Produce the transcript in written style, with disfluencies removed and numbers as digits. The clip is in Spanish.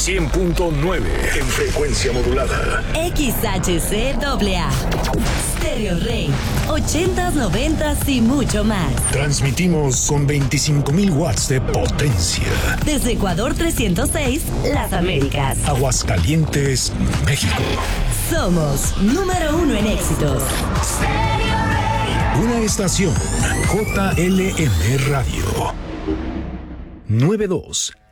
100.9 en frecuencia modulada. XHCAA. Stereo Rey. 80s, 90s y mucho más. Transmitimos con 25,000 watts de potencia. Desde Ecuador 306, Las Américas. Aguascalientes, México. Somos número 1 en éxitos. Una estación JLM Radio. 92